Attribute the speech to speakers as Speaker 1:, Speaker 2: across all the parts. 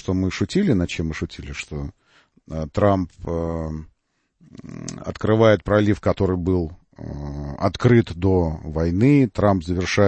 Speaker 1: что мы шутили, над чем мы шутили, что Трамп открывает пролив, который был открыт до войны. Трамп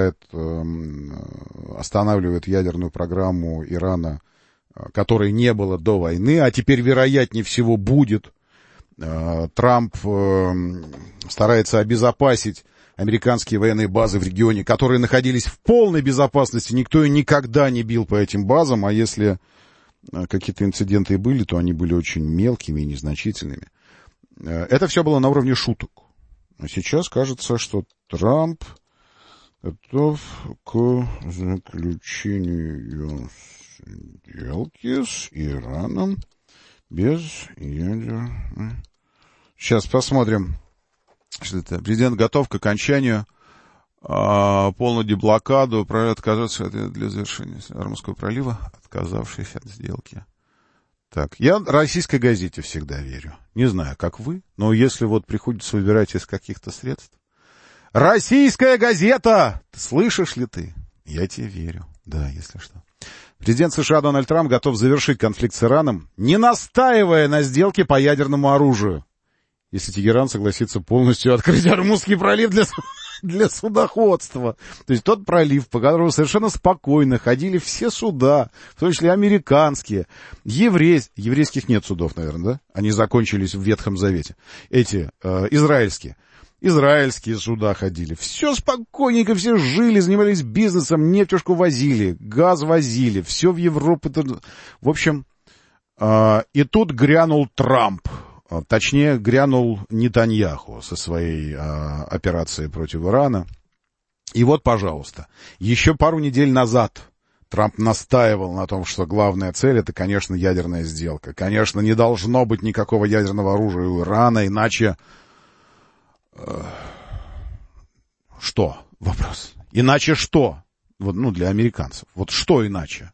Speaker 1: останавливает ядерную программу Ирана, которой не было до войны, а теперь, вероятнее всего, будет. Трамп старается обезопасить американские военные базы в регионе, которые находились в полной безопасности. Никто и никогда не бил по этим базам, а если какие-то инциденты и были, то они были очень мелкими и незначительными. Это все было на уровне шуток. А сейчас кажется, что Трамп готов к заключению сделки с Ираном без ядерной. Сейчас посмотрим, что это. Президент готов к окончанию полную деблокаду, отказаться для завершения Ормузского пролива, отказавшись от сделки. Так, я российской газете всегда верю. Не знаю, как вы, но если вот приходится выбирать из каких-то средств. Российская газета! Слышишь ли ты? Я тебе верю. Да, если что. Президент США Дональд Трамп готов завершить конфликт с Ираном, не настаивая на сделке по ядерному оружию, если Тегеран согласится полностью открыть Ормузский пролив для судоходства. То есть тот пролив, по которому совершенно спокойно ходили все суда, в том числе американские, еврейских нет судов, наверное, да? Они закончились в Ветхом Завете. Израильские суда ходили. Все спокойненько, все жили, занимались бизнесом, нефтюшку возили, газ возили, все в Европу. В общем, и тут грянул Трамп. Точнее, грянул Нетаньяху со своей операцией против Ирана. И вот, пожалуйста, еще пару недель назад Трамп настаивал на том, что главная цель — это, конечно, ядерная сделка. Конечно, не должно быть никакого ядерного оружия у Ирана, иначе... Что? Вопрос. Иначе что? Вот, для американцев. Вот что иначе?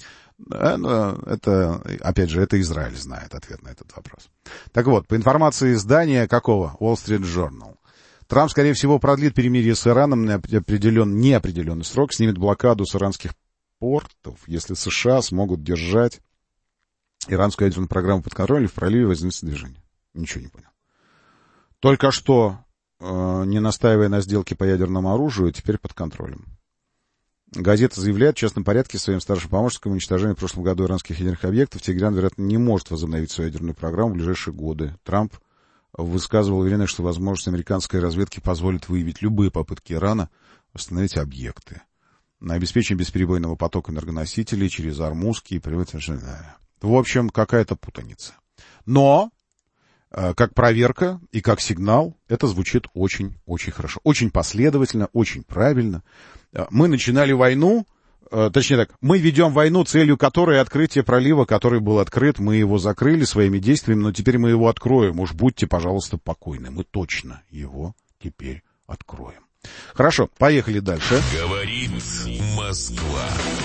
Speaker 1: Это, опять же, это Израиль знает ответ на этот вопрос. Так вот, по информации издания какого? Wall Street Journal. Трамп, скорее всего, продлит перемирие с Ираном на неопределенный срок, снимет блокаду с иранских портов, если США смогут держать иранскую ядерную программу под контролем в проливе воздействия движения. Ничего не понял. Только что, не настаивая на сделке по ядерному оружию, теперь под контролем. Газета заявляет, в частном порядке своим старшим помощникам уничтожения в прошлом году иранских ядерных объектов Тегеран, вероятно, не может возобновить свою ядерную программу в ближайшие годы. Трамп высказывал уверенность, что возможность американской разведки позволит выявить любые попытки Ирана восстановить объекты. На обеспечение бесперебойного потока энергоносителей через Ормузский прилет. В общем, какая-то путаница. Но, как проверка и как сигнал, это звучит очень-очень хорошо. Очень последовательно, очень правильно. Мы начинали войну, точнее так, мы ведем войну, целью которой открытие пролива, который был открыт, мы его закрыли своими действиями, но теперь мы его откроем. Уж будьте, пожалуйста, покойны. Мы точно его теперь откроем. Хорошо, поехали дальше.
Speaker 2: Говорит Москва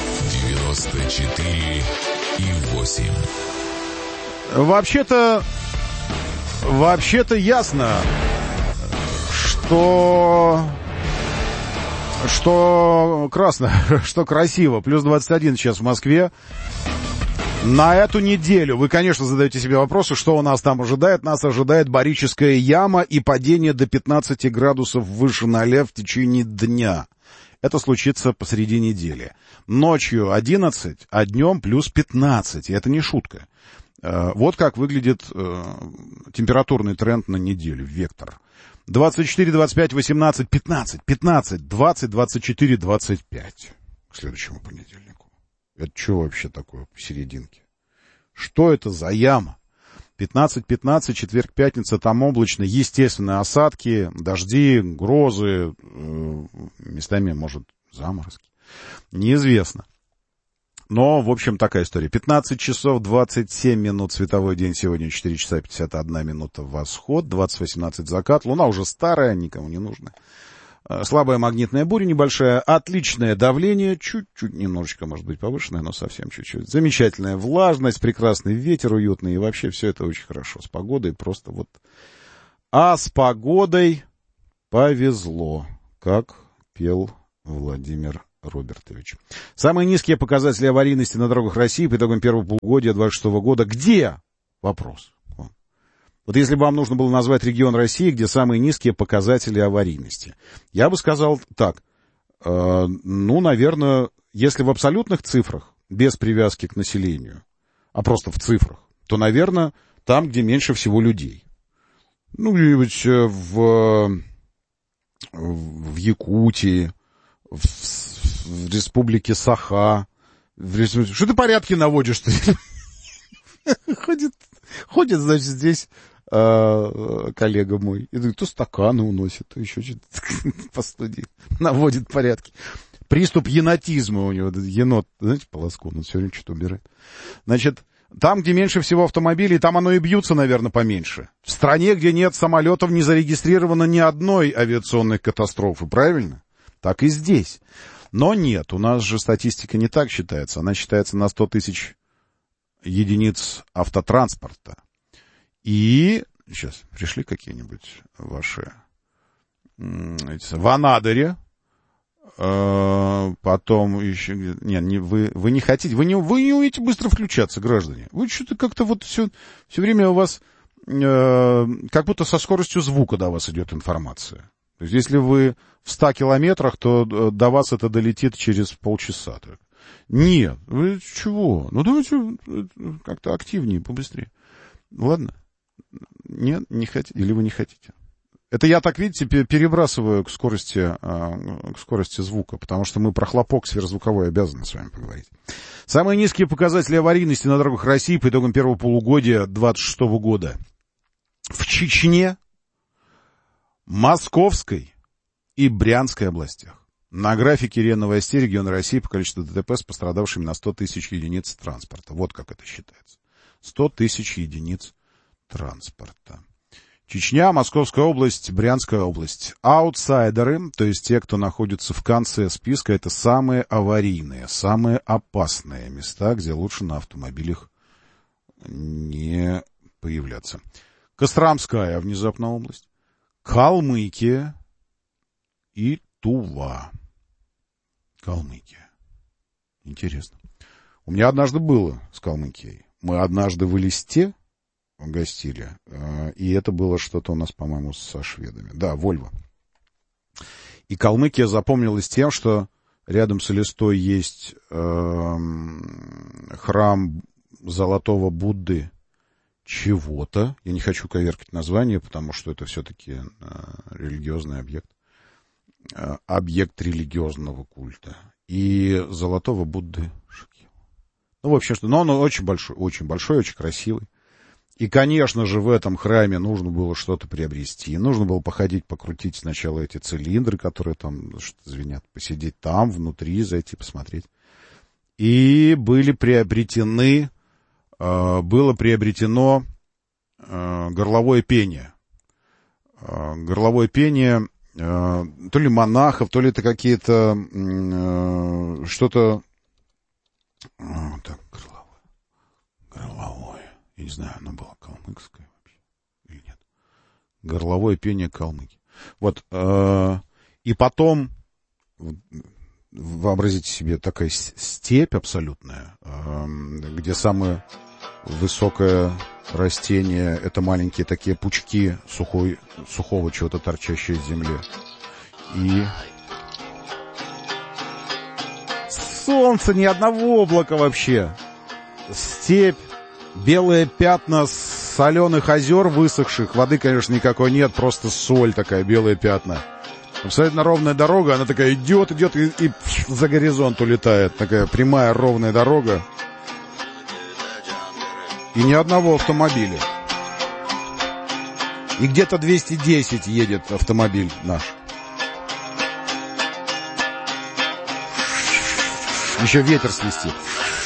Speaker 2: 94,8.
Speaker 1: Вообще-то ясно, что красиво. Плюс 21 сейчас в Москве. На эту неделю вы, конечно, задаете себе вопросы, что у нас там ожидает. Нас ожидает барическая яма и падение до 15 градусов выше 0 в течение дня. Это случится посреди недели. Ночью 11, а днем плюс 15. И это не шутка. Вот как выглядит температурный тренд на неделю, вектор. 24, 25, 18, 15, 15, 20, 24, 25 к следующему понедельнику. Это что вообще такое посерединке? Что это за яма? 15-15, четверг, пятница, там облачно, естественно, осадки, дожди, грозы, местами, может, заморозки. Неизвестно. Но, в общем, такая история. 15 часов 27 минут световой день сегодня, 4 часа 51 минута восход, 20:18 закат. Луна уже старая, никому не нужна. Слабая магнитная буря небольшая, отличное давление, чуть-чуть немножечко, может быть, повышенное, но совсем чуть-чуть. Замечательная влажность, прекрасный ветер уютный, и вообще все это очень хорошо. С погодой просто вот... А с погодой повезло, как пел Владимир Робертович. Самые низкие показатели аварийности на дорогах России по итогам первого полугодия 2026 года. Где? Вопрос. Вот если бы вам нужно было назвать регион России, где самые низкие показатели аварийности, я бы сказал так. Наверное, если в абсолютных цифрах, без привязки к населению, а просто в цифрах, то, наверное, там, где меньше всего людей. Где-нибудь в Якутии, в республике Саха. Что ты порядки наводишь-то? Ходит, значит, здесь коллега мой. И то стаканы уносит, то еще что-то по студии. Наводит порядки. Приступ енотизма у него. Енот, знаете, Полосков, он все время что-то убирает. Значит, там, где меньше всего автомобилей, там оно и бьются, наверное, поменьше. В стране, где нет самолетов, не зарегистрировано ни одной авиационной катастрофы, правильно? Так и здесь. Но нет, у нас же статистика не так считается. Она считается на 100 тысяч единиц автотранспорта. И сейчас пришли какие-нибудь ваши в Анадыре, потом еще вы не хотите, вы не умеете быстро включаться, граждане. Вы что-то как-то вот все время у вас как будто со скоростью звука до вас идет информация. То есть если вы в 100 километрах, то до вас это долетит через полчаса. Так. Нет, вы чего? Давайте как-то активнее, побыстрее. Ладно? Нет, не хотите? Или вы не хотите? Это я так, видите, перебрасываю к скорости звука, потому что мы про хлопок сверхзвуковой обязаны с вами поговорить. Самые низкие показатели аварийности на дорогах России по итогам первого полугодия 2026 года. В Чечне, Московской и Брянской областях. На графике РИА Новостей региона России по количеству ДТП с пострадавшими на 100 тысяч единиц транспорта. Вот как это считается. 100 тысяч единиц транспорта. Чечня, Московская область, Брянская область. Аутсайдеры, то есть те, кто находится в конце списка, это самые аварийные, самые опасные места, где лучше на автомобилях не появляться. Костромская внезапно область, Калмыкия и Тува. Калмыкия. Интересно. У меня однажды было с Калмыкией. Мы однажды в Элисте гостили, и это было что-то у нас, по-моему, со шведами. Да, Вольво. И Калмыкия запомнилась тем, что рядом с Элистой есть храм Золотого Будды чего-то. Я не хочу коверкать название, потому что это все-таки религиозный объект. Объект религиозного культа. И Золотого Будды. В общем, но он очень большой, очень красивый. И, конечно же, в этом храме нужно было что-то приобрести. Нужно было походить, покрутить сначала эти цилиндры, которые там что-то звенят, посидеть там, внутри, зайти, посмотреть. И было приобретено горловое пение. Горловое пение то ли монахов, то ли это какие-то что-то... Так, горловое. Я не знаю, оно было калмыцкое вообще или нет. Горловое пение калмыки. Вот. И потом, вообразите себе, такая степь абсолютная, где самое высокое растение — это маленькие такие пучки сухого чего-то, торчащие из земли. И солнце, ни одного облака вообще. Степь. Белые пятна соленых озер высохших. Воды, конечно, никакой нет, просто соль такая, белые пятна. Абсолютно ровная дорога, она такая идет и за горизонт улетает. Такая прямая ровная дорога. И ни одного автомобиля. И где-то 210 едет автомобиль наш. Еще ветер свистит.